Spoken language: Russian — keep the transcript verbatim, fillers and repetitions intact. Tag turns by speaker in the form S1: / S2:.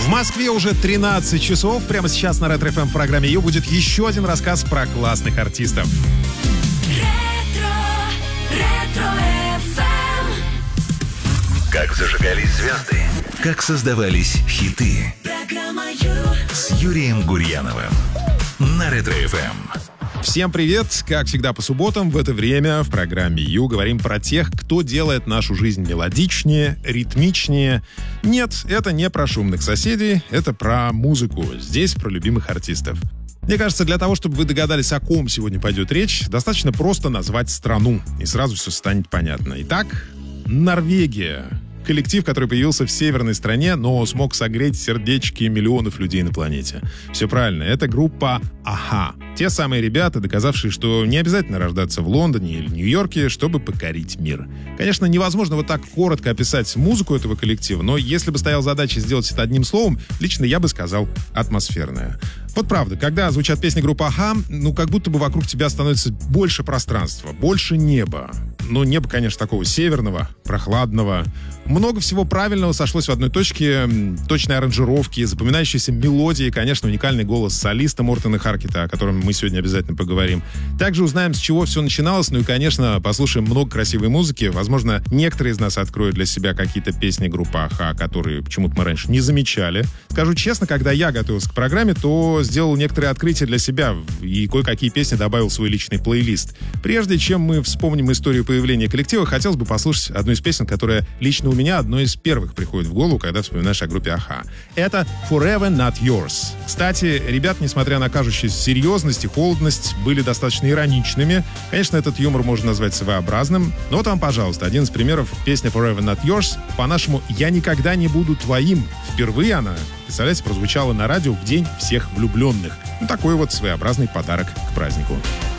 S1: В Москве уже тринадцать часов. Прямо сейчас на Ретро эф эм в программе Ю будет еще один рассказ про классных артистов.
S2: Ретро, Ретро эф эм.
S3: Как зажигались звезды, как создавались хиты.
S2: Программа Ю
S3: С Юрием Гурьяновым на Ретро эф эм.
S1: Всем привет! Как всегда по субботам в это время в программе Ю говорим про тех, кто делает нашу жизнь мелодичнее, ритмичнее. Нет, это не про шумных соседей, это про музыку. Здесь про любимых артистов. Мне кажется, для того, чтобы вы догадались, о ком сегодня пойдет речь, достаточно просто назвать страну, и сразу все станет понятно. Итак, Норвегия. Коллектив, который появился в северной стране, но смог согреть сердечки миллионов людей на планете. Все правильно, это группа а-ха. Те самые ребята, доказавшие, что не обязательно рождаться в Лондоне или Нью-Йорке, чтобы покорить мир. Конечно, невозможно вот так коротко описать музыку этого коллектива, но если бы стояла задача сделать это одним словом, лично я бы сказал атмосферная. Вот правда, когда звучат песни группы а-ха, ну как будто бы вокруг тебя становится больше пространства, больше неба. Но небо, конечно, такого северного, прохладного. Много всего правильного сошлось в одной точке. Точные аранжировки, запоминающиеся мелодии, конечно, уникальный голос солиста Мортена Харкета, о котором мы сегодня обязательно поговорим. Также узнаем, с чего все начиналось. Ну и, конечно, послушаем много красивой музыки. Возможно, некоторые из нас откроют для себя какие-то песни группы а-ха, которые почему-то мы раньше не замечали. Скажу честно, когда я готовился к программе, то сделал некоторые открытия для себя и кое-какие песни добавил в свой личный плейлист. Прежде чем мы вспомним историю появления коллектива, хотелось бы послушать одну из песен, которая лично у меня одной из первых приходит в голову, когда вспоминаешь о группе а-ха. Это «Forever Not Yours». Кстати, ребят, несмотря на кажущуюся серьезность и холодность, были достаточно ироничными. Конечно, этот юмор можно назвать своеобразным. Но вот вам, пожалуйста, один из примеров. Песня «Forever Not Yours» по-нашему «Я никогда не буду твоим». Впервые она, представляете, прозвучала на радио в день всех влюбленных. Ну, такой вот своеобразный подарок к празднику.